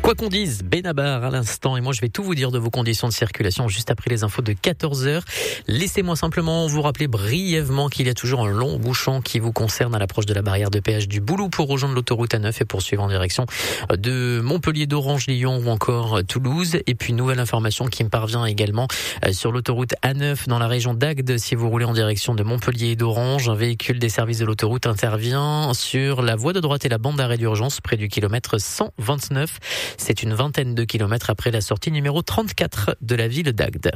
Quoi qu'on dise, Benabar à l'instant, et moi je vais tout vous dire de vos conditions de circulation juste après les infos de 14h. Laissez-moi simplement vous rappeler brièvement qu'il y a toujours un long bouchon qui vous concerne à l'approche de la barrière de péage du Boulou pour rejoindre l'autoroute A9 et poursuivre en direction de Montpellier, d'Orange, Lyon ou encore Toulouse. Et puis nouvelle information qui me parvient également sur l'autoroute A9 dans la région d'Agde. Si vous roulez en direction de Montpellier et d'Orange, un véhicule des services de l'autoroute intervient sur la voie de droite et la bande d'arrêt d'urgence près du kilomètre 129. C'est une vingtaine de kilomètres après la sortie numéro 34 de la ville d'Agde.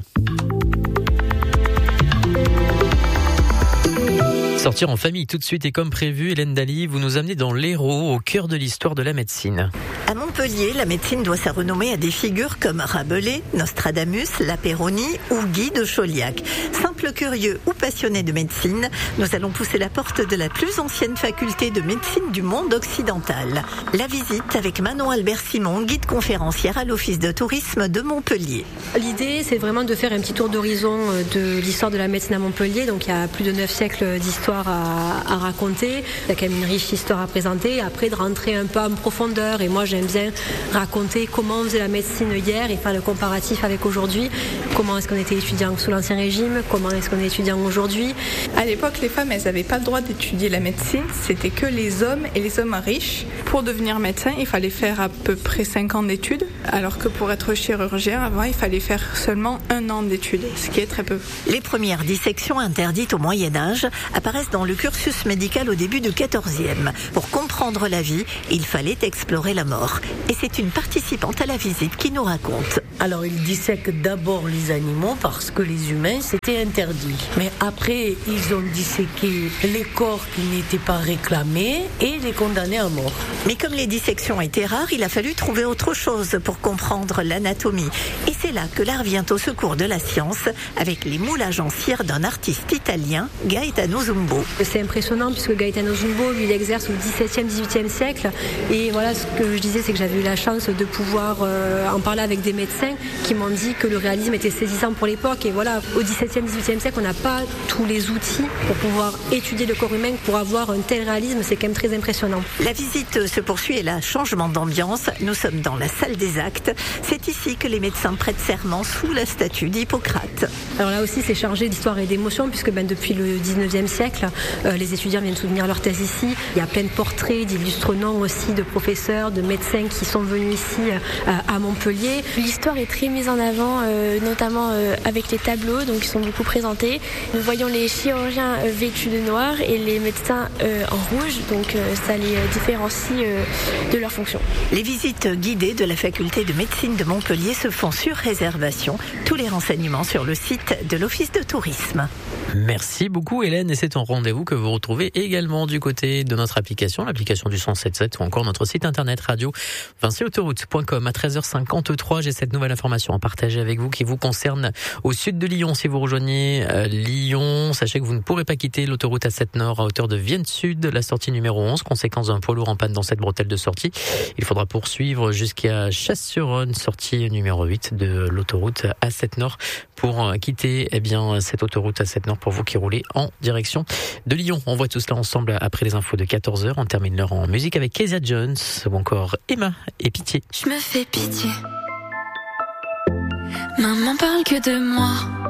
Sortir en famille tout de suite et comme prévu, Hélène Daly, vous nous amenez dans l'Hérault, au cœur de l'histoire de la médecine. À Montpellier, la médecine doit sa renommée à des figures comme Rabelais, Nostradamus, La Péronie ou Guy de Chauliac. Simples curieux ou passionnés de médecine, nous allons pousser la porte de la plus ancienne faculté de médecine du monde occidental. La visite avec Manon Albert-Simon, guide conférencière à l'Office de tourisme de Montpellier. L'idée, c'est vraiment de faire un petit tour d'horizon de l'histoire de la médecine à Montpellier. Donc il y a plus de 9 siècles d'histoire à raconter. Il y a quand même une riche histoire à présenter. Après, de rentrer un peu en profondeur. Et moi, j'aime bien raconter comment on faisait la médecine hier et faire le comparatif avec aujourd'hui. Comment est-ce qu'on était étudiant sous l'Ancien Régime? Comment est-ce qu'on est étudiant aujourd'hui? À l'époque, les femmes, elles n'avaient pas le droit d'étudier la médecine. C'était que les hommes et les hommes riches. Pour devenir médecin, il fallait faire à peu près 5 ans d'études. Alors que pour être chirurgien, avant, il fallait faire seulement 1 an d'études, ce qui est très peu. Les premières dissections interdites au Moyen-Âge apparaissent dans le cursus médical au début du XIVe. Pour comprendre la vie, il fallait explorer la mort. Et c'est une participante à la visite qui nous raconte. Alors, ils dissèquent d'abord les animaux parce que les humains, c'était interdit. Mais après, ils ont disséqué les corps qui n'étaient pas réclamés et les condamnés à mort. Mais comme les dissections étaient rares, il a fallu trouver autre chose pour comprendre l'anatomie. Et c'est là que l'art vient au secours de la science avec les moulages en cire d'un artiste italien, Gaetano Zumbo. C'est impressionnant puisque Gaetano Zumbo, lui, il exerce au XVIIe, XVIIIe siècle. Et voilà, ce que je disais, c'est que j'avais eu la chance de pouvoir en parler avec des médecins qui m'ont dit que le réalisme était saisissant pour l'époque. Et voilà, au XVIIe, XVIIIe siècle, on n'a pas tous les outils pour pouvoir étudier le corps humain, pour avoir un tel réalisme, c'est quand même très impressionnant. La visite se poursuit et là, changement d'ambiance. Nous sommes dans la salle des actes. C'est ici que les médecins prêtent serment sous la statue d'Hippocrate. Alors là aussi, c'est chargé d'histoire et d'émotion puisque depuis le 19e siècle, les étudiants viennent soutenir leur thèse ici. Il y a plein de portraits, d'illustres noms aussi, de professeurs, de médecins qui sont venus ici à Montpellier. L'histoire est très mise en avant, notamment avec les tableaux, donc ils sont beaucoup présentés. Nous voyons les chirurgiens vêtus de noir et les médecins en rouge, donc ça les différencie de leur fonction. Les visites guidées de la faculté de médecine de Montpellier se font sur réservation. Tous les renseignements sur le site de l'Office de tourisme. Merci beaucoup Hélène, et c'est un rendez-vous que vous retrouvez également du côté de notre application, l'application du 107.7 ou encore notre site internet radio-autoroute.com. À 13h53, j'ai cette nouvelle information à partager avec vous qui vous concerne au sud de Lyon. Si vous rejoignez Lyon, sachez que vous ne pourrez pas quitter l'autoroute A7 Nord à hauteur de Vienne Sud, la sortie numéro 11, conséquence d'un poids lourd en panne dans cette bretelle de sortie. Il faudra poursuivre jusqu'à Chasse-sur-Rhône, sortie numéro 8 de l'autoroute A7 Nord pour quitter cette autoroute A7 Nord pour vous qui roulez en direction de Lyon. On voit tout cela ensemble après les infos de 14h. On termine l'heure en musique avec Kezia Jones ou encore Emma et Pitié. Je me fais pitié. Maman parle que de moi.